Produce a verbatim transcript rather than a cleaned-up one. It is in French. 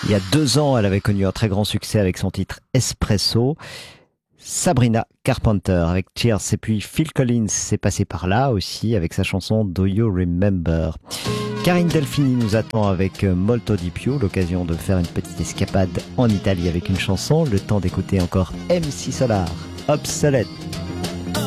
Il y a deux ans, elle avait connu un très grand succès avec son titre Espresso. Sabrina Carpenter avec Cheers, et puis Phil Collins s'est passé par là aussi avec sa chanson Do You Remember. Karine Delphini nous attend avec Molto di Più, l'occasion de faire une petite escapade en Italie avec une chanson, le temps d'écouter encore M C Solar, Obsolète.